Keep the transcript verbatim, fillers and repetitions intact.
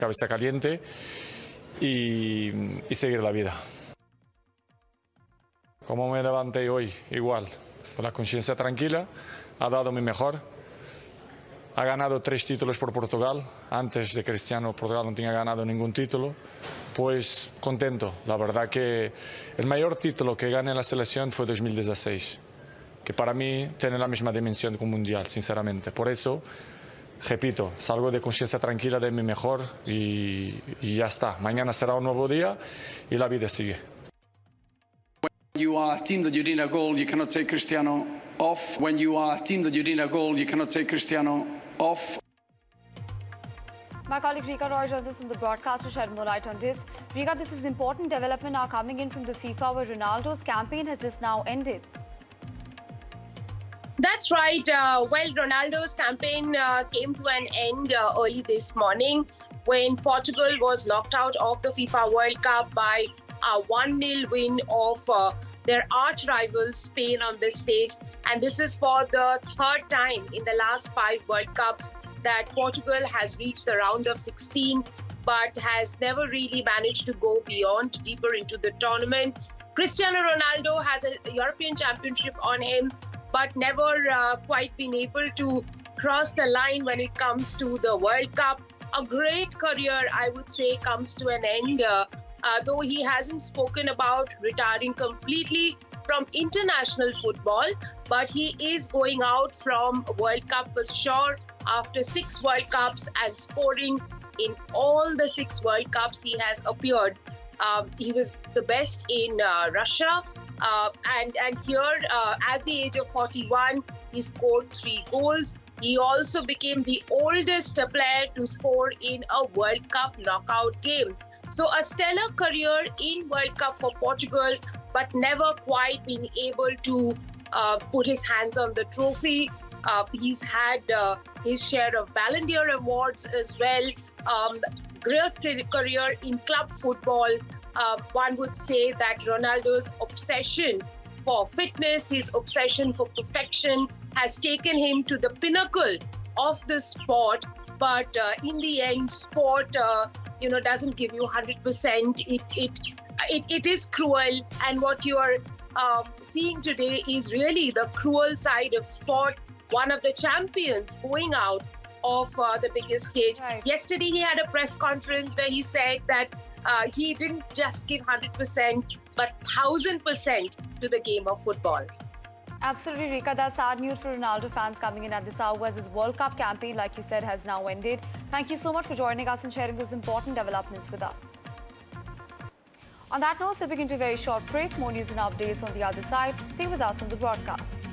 cabeza caliente y, y seguir la vida. Como me levanté hoy, igual, con la conciencia tranquila, ha dado mi mejor. Ha ganado tres títulos por Portugal. Antes de Cristiano, Portugal no tenía ganado ningún título. Pues contento. La verdad que el mayor título que gané en la selección fue dos mil dieciséis, que para mí tiene la misma dimensión que un mundial, sinceramente. Por eso, repito, salgo de conciencia tranquila de mi mejor y, y ya está. Mañana será un nuevo día y la vida sigue. When you are a team that you need a goal, you cannot take Cristiano off. When you are a team that you need a goal, you cannot take Cristiano off. My colleague Rika Roy joins us on the broadcast to shed more light on this. Rika, this is important development now coming in from the FIFA where Ronaldo's campaign has just now ended. That's right. Uh, well, Ronaldo's campaign uh, came to an end uh, early this morning when Portugal was knocked out of the FIFA World Cup by a one nil win of uh, their arch rivals Spain on this stage. And this is for the third time in the last five World Cups that Portugal has reached the round of sixteen, but has never really managed to go beyond, deeper into the tournament. Cristiano Ronaldo has a European Championship on him, but never uh, quite been able to cross the line when it comes to the World Cup. A great career, I would say, comes to an end, uh, uh, though he hasn't spoken about retiring completely from international football, but he is going out from World Cup for sure after six World Cups and scoring in all the six World Cups he has appeared. Um, he was the best in uh, Russia, uh, and, and here uh, at the age of forty-one, he scored three goals. He also became the oldest player to score in a World Cup knockout game. So a stellar career in World Cup for Portugal, but never quite been able to uh, put his hands on the trophy. Uh, he's had uh, his share of Ballon d'Or awards as well. Um, great career in club football. Uh, one would say that Ronaldo's obsession for fitness, his obsession for perfection has taken him to the pinnacle of the sport. But uh, in the end, sport, uh, you know, doesn't give you one hundred percent. It, it, it, it is cruel. And what you are um, seeing today is really the cruel side of sport. One of the champions going out of uh, the biggest stage. Right. Yesterday, he had a press conference where he said that uh, he didn't just give one hundred percent, but one thousand percent to the game of football. Absolutely, Rika. That's sad news for Ronaldo fans coming in at this hour as his World Cup campaign, like you said, has now ended. Thank you so much for joining us and sharing those important developments with us. On that note, we begin to a very short break. More news and updates on the other side. Stay with us on the broadcast.